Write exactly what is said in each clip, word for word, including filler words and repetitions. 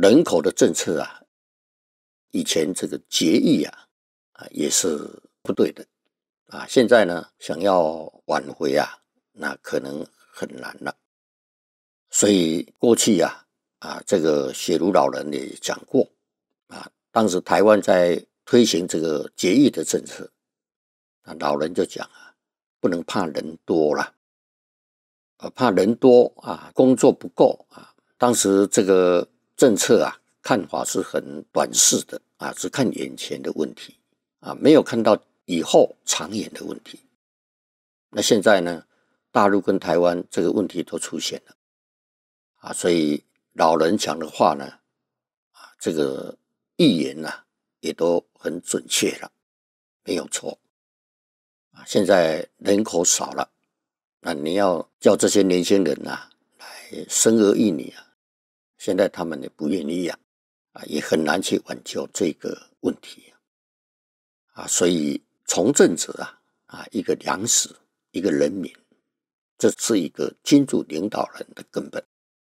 人口的政策啊，以前这个节育啊，啊也是不对的啊。现在呢，想要挽回啊，那可能很难了。所以过去啊，啊这个雪茹老人也讲过啊，当时台湾在推行这个节育的政策，啊老人就讲啊，不能怕人多了，啊怕人多啊，工作不够啊。当时这个政策啊，看法是很短视的啊，只看眼前的问题啊，没有看到以后长远的问题。那现在呢，大陆跟台湾这个问题都出现了啊，所以老人讲的话呢，啊，这个预言啊，也都很准确了，没有错啊。现在人口少了，那你要叫这些年轻人啊来生儿育女啊，现在他们也不愿意啊，啊，也很难去挽救这个问题啊。所以从政者啊，啊，一个粮食，一个人民，这是一个君主领导人的根本。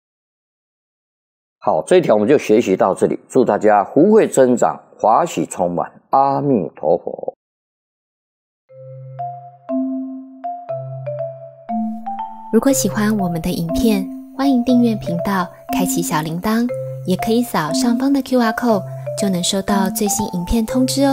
好，这一条我们就学习到这里，祝大家福慧增长，华喜充满，阿弥陀佛。 如果喜欢我们的影片，欢迎订阅频道，开启小铃铛，也可以扫上方的 Q R code， 就能收到最新影片通知哦。